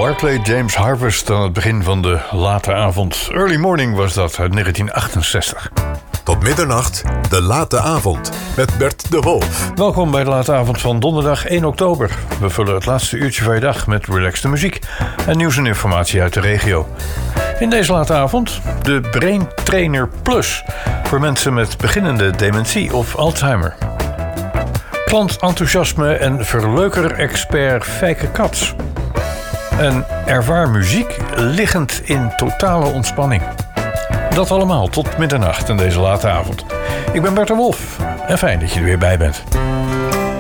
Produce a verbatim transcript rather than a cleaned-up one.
Barclay James Harvest aan het begin van de late avond. Early Morning was dat, uit negentien achtenzestig. Tot middernacht, de late avond, met Bert de Wolf. Welkom bij de late avond van donderdag één oktober. We vullen het laatste uurtje van je dag met relaxte muziek en nieuws en informatie uit de regio. In deze late avond de Brain Trainer Plus voor mensen met beginnende dementie of Alzheimer. Klantenthousiasme en verleuker-expert Fijke Kats. En ervaar muziek liggend in totale ontspanning. Dat allemaal tot middernacht in deze late avond. Ik ben Bert de Wolf en fijn dat je er weer bij bent.